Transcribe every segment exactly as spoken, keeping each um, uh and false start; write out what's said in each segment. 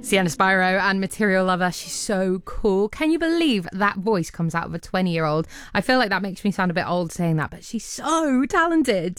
Sienna Spyro and Material Lover. She's so cool. Can you believe that voice comes out of a twenty-year-old? I feel like that makes me sound a bit old saying that, but she's so talented.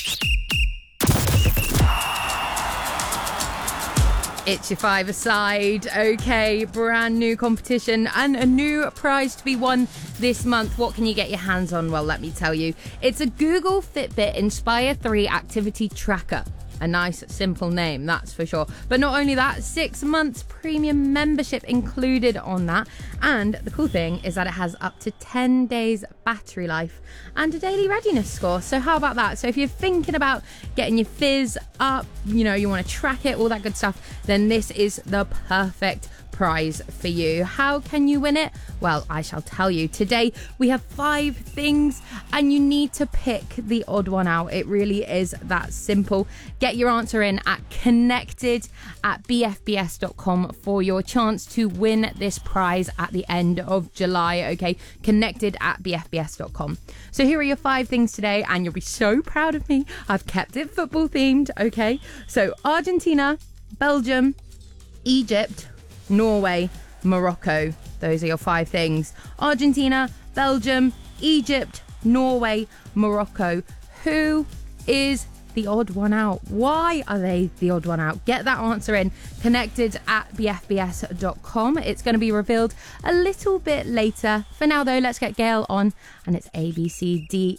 It's your five-a-side. Okay, brand new competition and a new prize to be won this month. What can you get your hands on? Well, let me tell you. It's a Google Fitbit Inspire three activity tracker. A nice, simple name, that's for sure. But not only that, six months premium membership included on that. And the cool thing is that it has up to ten days battery life and a daily readiness score. So how about that? So if you're thinking about getting your fizz up, you know, you want to track it, all that good stuff, then this is the perfect prize for you. How can you win it? Well, I shall tell you. Today we have five things and you need to pick the odd one out. It really is that simple. Get your answer in at connected at b f b s dot com for your chance to win this prize at the end of July. Okay, connected at b f b s dot com. So here are your five things today and you'll be so proud of me. I've kept it football themed. Okay, so Argentina, Belgium, Egypt, Norway, Morocco. Those are your five things. Argentina, Belgium, Egypt, Norway, Morocco. Who is the odd one out? Why are they the odd one out? Get that answer in. Connected at b f b s dot com. It's going to be revealed a little bit later. For now, though, let's get Gail on. And it's A, B, C, D,